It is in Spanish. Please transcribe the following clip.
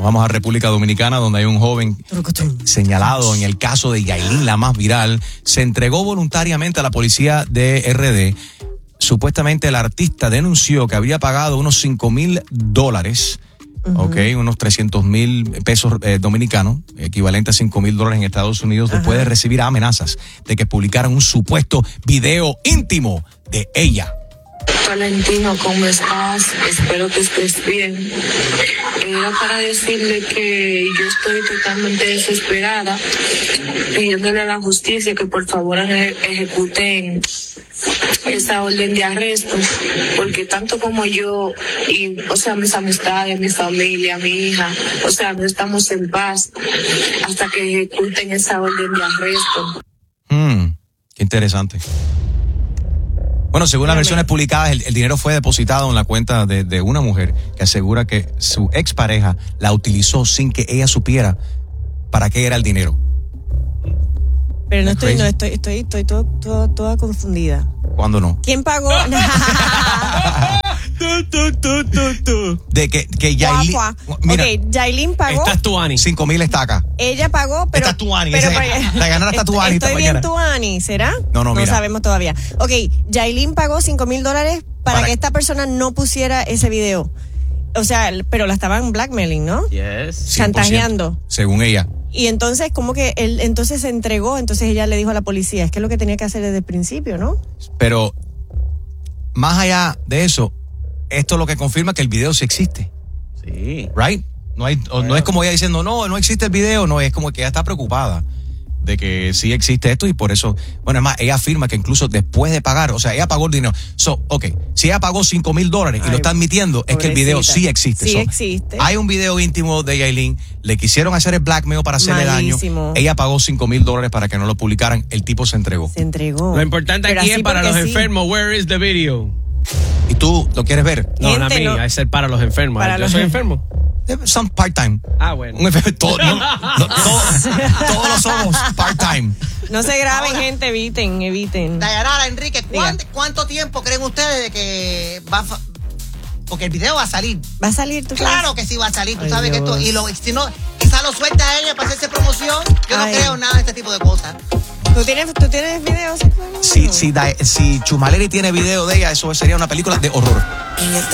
Vamos a República Dominicana, donde hay un joven señalado en el caso de Yailin, la más viral. Se entregó voluntariamente a la policía de RD. Supuestamente el artista denunció que habría pagado unos $5,000, unos 300,000 pesos dominicanos, equivalente a $5,000 en Estados Unidos, después de recibir amenazas de que publicaran un supuesto video íntimo de ella. Valentino, ¿cómo estás? Espero que estés bien. Era para decirle que yo estoy totalmente desesperada, pidiéndole a la justicia que por favor ejecuten esa orden de arresto, porque tanto como yo y, mis amistades, mi familia, mi hija, no estamos en paz hasta que ejecuten esa orden de arresto. Qué interesante. Bueno, según las versiones publicadas, el dinero fue depositado en la cuenta de una mujer que asegura que su expareja la utilizó sin que ella supiera para qué era el dinero. Pero estoy toda confundida. ¿Cuándo no? ¿Quién pagó? De que Yailin... Mira, Yailin pagó... Esta es Tuani. 5,000 estacas. Ella pagó, pero... Esta es Tuani. La ganara está Tuani. Estoy bien Tuani, ¿será? No, mira. No sabemos todavía. Ok, Yailin pagó $5,000 para que esta persona no pusiera ese video. O sea, pero la estaban blackmailing, ¿no? Yes. Chantajeando. Según ella. Y entonces, como que él entonces se entregó, entonces ella le dijo a la policía, es que es lo que tenía que hacer desde el principio, ¿no? Pero, más allá de eso, esto es lo que confirma que el video sí existe. Sí. Right? No es como ella diciendo, no existe el video, no, es como que ella está preocupada de que sí existe esto y por eso, bueno, es más, ella afirma que incluso después de pagar, o sea, ella pagó el dinero. Si ella pagó $5,000 y lo está admitiendo, es que el video sí existe. Sí existe. Hay un video íntimo de Yailin, le quisieron hacer el blackmail para hacerle Malísimo. daño. Ella pagó $5,000 para que no lo publicaran, el tipo se entregó. Lo importante aquí es para los enfermos, where is the video? ¿Y tú lo quieres ver? No, a mí, es ser para los enfermos. Yo soy enfermo. Son part-time. Bueno. Todos lo somos part-time. No se graben, gente, eviten. Dayanara, Enrique, ¿cuánto tiempo creen ustedes de que porque el video va a salir? ¿Va a salir tú? Claro que sí va a salir, tú sabes que esto, si no, quizás lo suelta a ella para hacerse promoción. Yo no creo nada de este tipo de cosas. ¿Tú tienes videos? Si Chumaleri tiene video de ella, eso sería una película de horror.